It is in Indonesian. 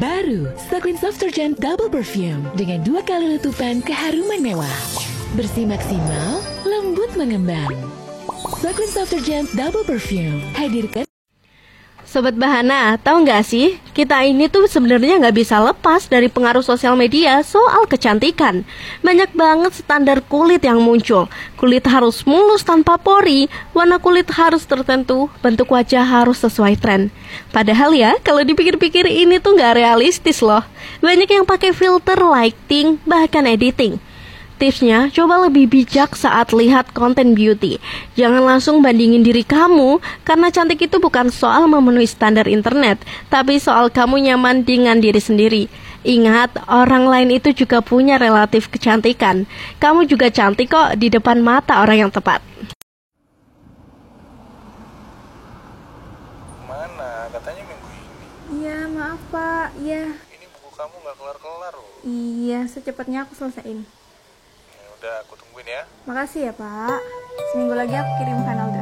Baru, Squin Soft Detergent Double Perfume dengan 2 kali letupan keharuman mewah. Bersih maksimal, lembut mengembang. Squin Soft Detergent Double Perfume hadirkan. Sobat Bahana, tahu nggak sih, kita ini tuh sebenarnya nggak bisa lepas dari pengaruh sosial media soal kecantikan. Banyak banget standar kulit yang muncul. Kulit harus mulus tanpa pori, warna kulit harus tertentu, bentuk wajah harus sesuai tren. Padahal ya, kalau dipikir-pikir ini tuh nggak realistis loh. Banyak yang pakai filter, lighting, bahkan editing. Tipsnya, coba lebih bijak saat lihat konten beauty. Jangan langsung bandingin diri kamu, karena cantik itu bukan soal memenuhi standar internet, tapi soal kamu nyaman dengan diri sendiri. Ingat, orang lain itu juga punya relatif kecantikan. Kamu juga cantik kok di depan mata orang yang tepat. Mana? Katanya minggu ini. Iya, maaf Pak. Iya. Ini buku kamu nggak kelar-kelar loh. Iya, secepatnya aku selesaiin. Ya udah, aku tungguin ya. Makasih ya Pak. Seminggu lagi aku kirim final